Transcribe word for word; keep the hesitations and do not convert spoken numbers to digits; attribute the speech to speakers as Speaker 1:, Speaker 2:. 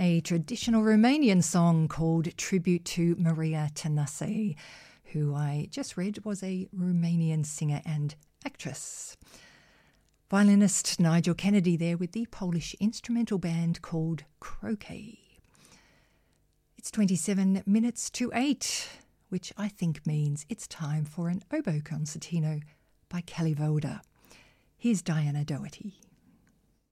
Speaker 1: a traditional Romanian song called Tribute to Maria Tănase, who I just read was a Romanian singer and actress. Violinist Nigel Kennedy there with the Polish instrumental band called Croquet. It's twenty-seven minutes to eight, which I think means it's time for an oboe concertino by Kelly Voda. Here's Diana Doherty.